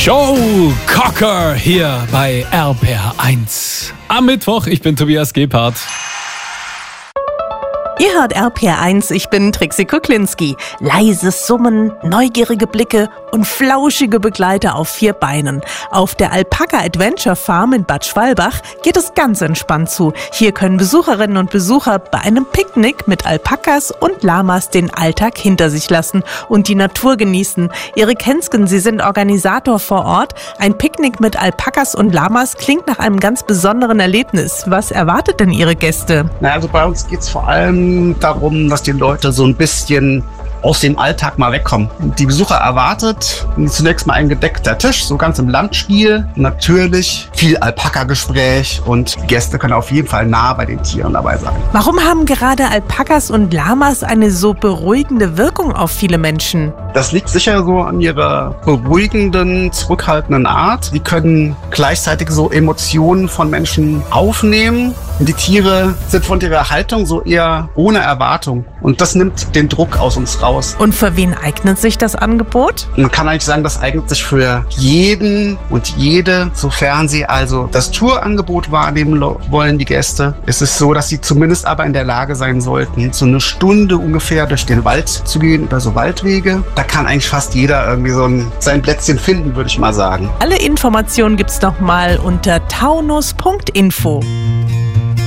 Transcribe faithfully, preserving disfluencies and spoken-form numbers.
Joe Cocker hier bei R P R eins. Am Mittwoch, ich bin Tobias Gebhardt. Ihr hört R P R eins, ich bin Trixie Kuklinski. Leises Summen, neugierige Blicke und flauschige Begleiter auf vier Beinen. Auf der Alpaka Adventure Farm in Bad Schwalbach geht es ganz entspannt zu. Hier können Besucherinnen und Besucher bei einem Picknick mit Alpakas und Lamas den Alltag hinter sich lassen und die Natur genießen. Erik Hensken, Sie sind Organisator vor Ort. Ein Picknick mit Alpakas und Lamas klingt nach einem ganz besonderen Erlebnis. Was erwartet denn Ihre Gäste? Na, also bei uns geht es vor allem darum, dass die Leute so ein bisschen aus dem Alltag mal wegkommen. Die Besucher erwartet zunächst mal ein gedeckter Tisch, so ganz im Landstil. Natürlich viel Alpaka-Gespräch und die Gäste können auf jeden Fall nah bei den Tieren dabei sein. Warum haben gerade Alpakas und Lamas eine so beruhigende Wirkung auf viele Menschen? Das liegt sicher so an ihrer beruhigenden, zurückhaltenden Art. Sie können gleichzeitig so Emotionen von Menschen aufnehmen. Die Tiere sind von ihrer Haltung so eher ohne Erwartung. Und das nimmt den Druck aus uns raus. Und für wen eignet sich das Angebot? Man kann eigentlich sagen, das eignet sich für jeden und jede, sofern sie also das Tourangebot wahrnehmen wollen, die Gäste. Es ist so, dass sie zumindest aber in der Lage sein sollten, so eine Stunde ungefähr durch den Wald zu gehen, über so Waldwege. Da kann eigentlich fast jeder irgendwie so ein, sein Plätzchen finden, würde ich mal sagen. Alle Informationen gibt's noch mal unter taunus punkt info.